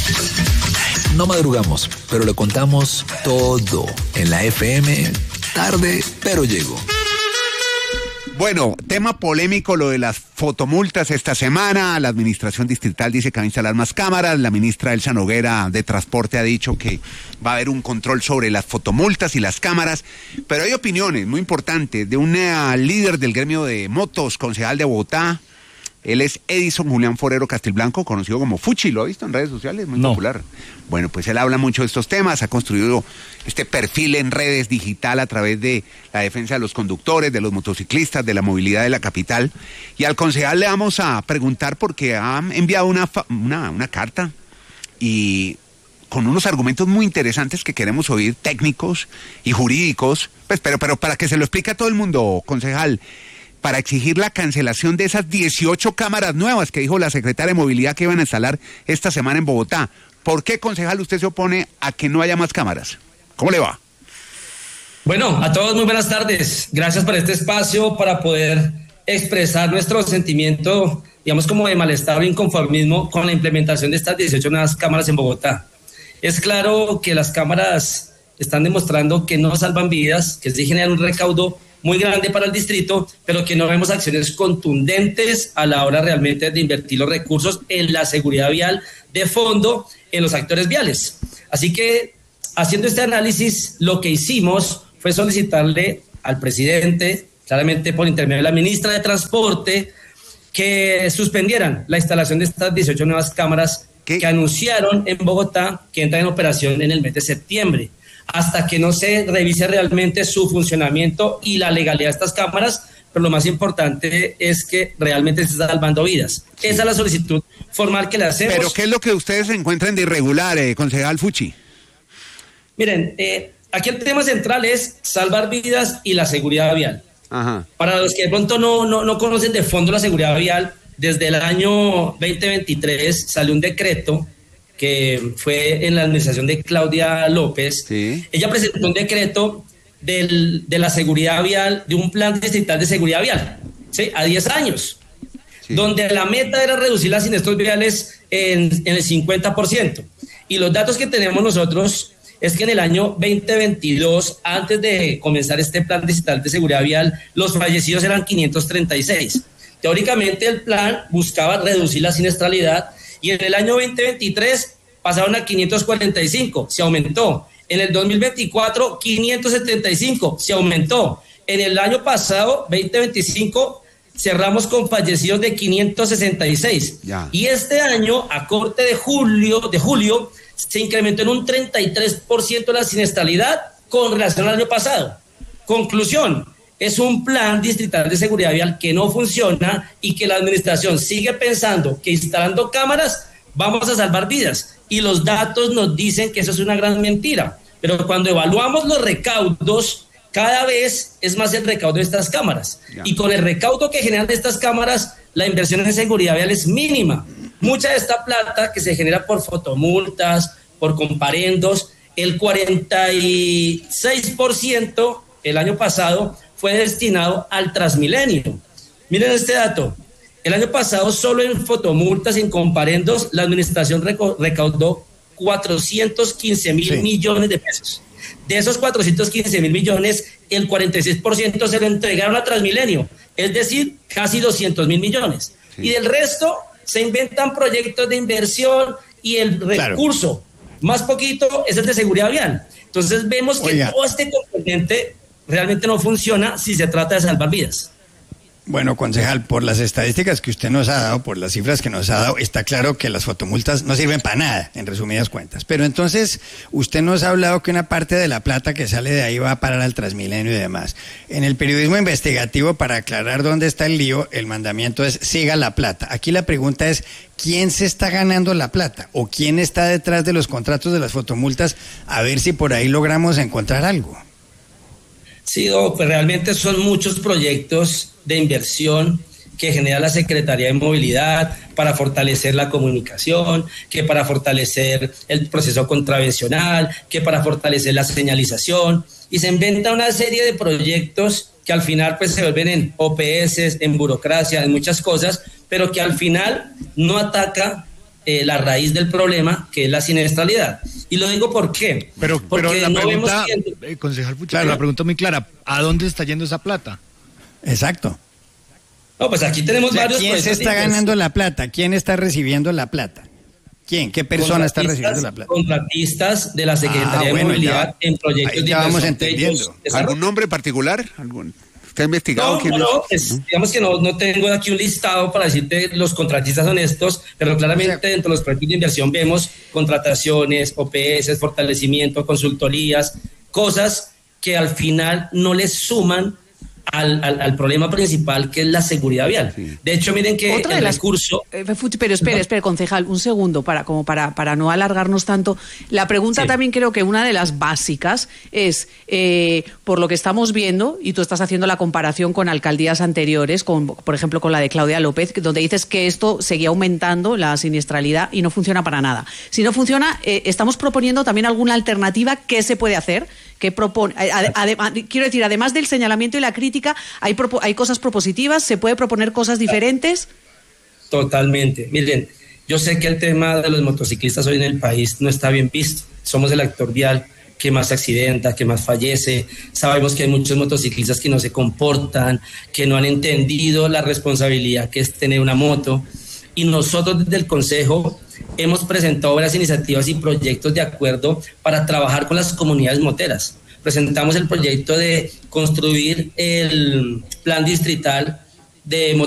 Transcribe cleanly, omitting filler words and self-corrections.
No madrugamos, pero le contamos todo en la FM. Tarde, pero llego. Bueno, tema polémico lo de las fotomultas esta semana. La administración distrital dice que va a instalar más cámaras. La ministra Elsa Noguera de Transporte ha dicho que va a haber un control sobre las fotomultas y las cámaras. Pero hay opiniones muy importantes de una líder del gremio de motos, concejal de Bogotá. Él es Edison Julián Forero Castilblanco, conocido como Fuchi, ¿lo ha visto en redes sociales? Muy popular. Bueno, pues él habla mucho de estos temas, ha construido este perfil en redes digital a través de la defensa de los conductores, de los motociclistas, de la movilidad de la capital. Y al concejal le vamos a preguntar porque ha enviado una carta y con unos argumentos muy interesantes que queremos oír, técnicos y jurídicos, pues, pero para que se lo explique a todo el mundo, concejal, para exigir la cancelación de esas 18 cámaras nuevas que dijo la secretaria de Movilidad que iban a instalar esta semana en Bogotá. ¿Por qué, concejal, usted se opone a que no haya más cámaras? ¿Cómo le va? Bueno, a todos muy buenas tardes. Gracias por este espacio para poder expresar nuestro sentimiento, digamos, como de malestar o inconformismo con la implementación de estas 18 nuevas cámaras en Bogotá. Es claro que las cámaras están demostrando que no salvan vidas, que sí generan un recaudo muy grande para el distrito, pero que no vemos acciones contundentes a la hora realmente de invertir los recursos en la seguridad vial de fondo en los actores viales. Así que, haciendo este análisis, lo que hicimos fue solicitarle al presidente, claramente por intermedio de la ministra de Transporte, que suspendieran la instalación de estas 18 nuevas cámaras que anunciaron en Bogotá que entran en operación en el mes de septiembre, hasta que no se revise realmente su funcionamiento y la legalidad de estas cámaras, pero lo más importante es que realmente se está salvando vidas. Sí. Esa es la solicitud formal que le hacemos. ¿Pero qué es lo que ustedes encuentran de irregular, concejal Fuchi? Miren, aquí el tema central es salvar vidas y la seguridad vial. Ajá. Para los que de pronto no conocen de fondo la seguridad vial, desde el año 2023 salió un decreto que fue en la administración de Claudia López. Sí. Ella presentó un decreto de la seguridad vial, de un plan distrital de seguridad vial, ¿sí? A 10 años, sí, donde la meta era reducir las siniestros viales en el 50%. Y los datos que tenemos nosotros es que en el año 2022, antes de comenzar este plan distrital de seguridad vial, los fallecidos eran 536. Teóricamente el plan buscaba reducir la siniestralidad, y en el año 2023 pasaron a 545, se aumentó. En el 2024, 575, se aumentó. En el año pasado, 2025, cerramos con fallecidos de 566. Ya. Y este año, a corte de julio, se incrementó en un 33% la siniestralidad con relación al año pasado. Conclusión, es un plan distrital de seguridad vial que no funciona y que la administración sigue pensando que instalando cámaras vamos a salvar vidas. Y los datos nos dicen que eso es una gran mentira. Pero cuando evaluamos los recaudos, cada vez es más el recaudo de estas cámaras. Ya. Y con el recaudo que generan de estas cámaras, la inversión en seguridad vial es mínima. Mucha de esta plata que se genera por fotomultas, por comparendos, el 46% el año pasado fue destinado al Transmilenio. Miren este dato. El año pasado, solo en fotomultas, en comparendos, la administración recaudó 415,000 millones de pesos. De esos 415,000 millones, el 46% se lo entregaron a Transmilenio, es decir, casi 200,000 millones. Sí. Y del resto, se inventan proyectos de inversión y el recurso más poquito es el de seguridad vial. Entonces vemos que todo este componente realmente no funciona si se trata de salvar vidas. Bueno, concejal, por las estadísticas que usted nos ha dado, por las cifras que nos ha dado, está claro que las fotomultas no sirven para nada, en resumidas cuentas. Pero entonces, usted nos ha hablado que una parte de la plata que sale de ahí va a parar al Transmilenio y demás. En el periodismo investigativo, para aclarar dónde está el lío, el mandamiento es siga la plata. Aquí la pregunta es, ¿quién se está ganando la plata? ¿O quién está detrás de los contratos de las fotomultas? A ver si por ahí logramos encontrar algo. Sí, pues realmente son muchos proyectos de inversión que genera la Secretaría de Movilidad para fortalecer la comunicación, que para fortalecer el proceso contravencional, que para fortalecer la señalización, y se inventa una serie de proyectos que al final pues se vuelven en OPS, en burocracia, en muchas cosas, pero que al final no ataca la raíz del problema, que es la siniestralidad. Y lo digo ¿por qué? Pero la no pregunta, vemos concejal Pucho, claro. la pregunta muy clara, ¿a dónde está yendo esa plata? Exacto. No, pues aquí tenemos varios. ¿Quién se está ganando la plata? ¿Quién está recibiendo la plata? ¿Quién? ¿Qué persona está recibiendo la plata? Contratistas de la Secretaría de Movilidad en proyectos de ya vamos inversión. entendiendo. ¿Algún nombre particular? ¿Usted ha investigado quién es? Digamos que no tengo aquí un listado para decirte los contratistas honestos, pero claramente dentro de los proyectos de inversión vemos contrataciones, OPS, fortalecimiento, consultorías, cosas que al final no les suman al problema principal, que es la seguridad vial. Sí. De hecho, miren que otra el de las, recurso... Pero espere, concejal, un segundo, para no alargarnos tanto. La pregunta también creo que una de las básicas es, por lo que estamos viendo, y tú estás haciendo la comparación con alcaldías anteriores, por ejemplo, con la de Claudia López, donde dices que esto seguía aumentando la siniestralidad y no funciona para nada. Si no funciona, estamos proponiendo también alguna alternativa. ¿Qué se puede hacer? Quiero decir, además del señalamiento y la crítica, hay cosas propositivas, se puede proponer cosas diferentes. Totalmente. Miren, yo sé que el tema de los motociclistas hoy en el país no está bien visto. Somos el actor vial que más se accidenta, que más fallece. Sabemos que hay muchos motociclistas que no se comportan, que no han entendido la responsabilidad que es tener una moto. Y nosotros desde el Consejo hemos presentado varias iniciativas y proyectos de acuerdo para trabajar con las comunidades moteras. Presentamos el proyecto de construir el plan distrital de